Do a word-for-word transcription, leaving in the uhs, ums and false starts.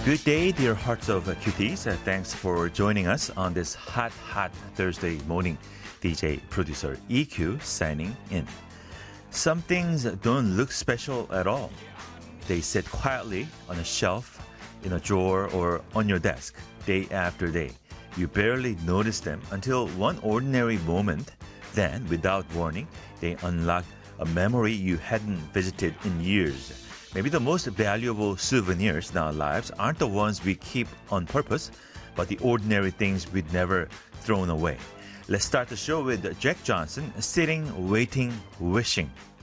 Good day, dear hearts of cuties. Uh, Thanks for joining us on this hot, hot Thursday morning. D J producer E Q signing in. Some things don't look special at all. They sit quietly on a shelf, in a drawer, or on your desk day after day. You barely notice them until one ordinary moment. Then, without warning, they unlock a memory you hadn't visited in years. Maybe the most valuable souvenirs in our lives aren't the ones we keep on purpose, but the ordinary things we'd never thrown away. Let's start the show with Jack Johnson, Sitting, Waiting, Wishing.